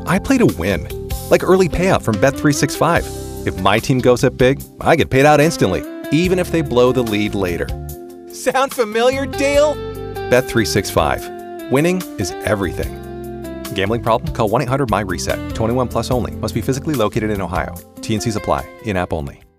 I play to win. Like early payout from Bet365. If my team goes up big, I get paid out instantly, even if they blow the lead later. Sound familiar, Dale? Bet365. Winning is everything. Gambling problem? Call 1-800-MY-RESET. 21 plus only. Must be physically located in Ohio. T&Cs apply. In-app only.